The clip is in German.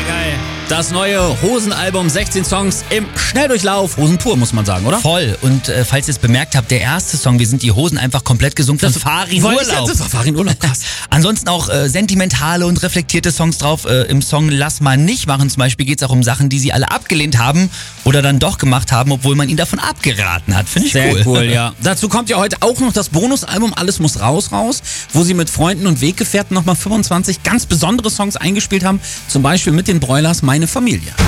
geil. Das neue Hosen-Album, 16 Songs im Schnelldurchlauf. Hosen pur, muss man sagen, oder? Voll. Und falls ihr es bemerkt habt, der erste Song, wir sind die Hosen, einfach komplett gesungen von Farin Urlaub. Das war Farin Urlaub, krass. Ansonsten auch sentimentale und reflektierte Songs drauf. Im Song Lass mal nicht machen zum Beispiel geht es auch um Sachen, die sie alle abgelehnt haben oder dann doch gemacht haben, obwohl man ihnen davon abgeraten hat. Finde ich Sehr cool. cool, ja. Dazu kommt ja heute auch noch das Bonusalbum Alles muss raus, wo sie mit Freunden und Weggefährten nochmal 25 ganz besondere Songs eingespielt haben. Zum Beispiel mit den Broilers Meine Familie.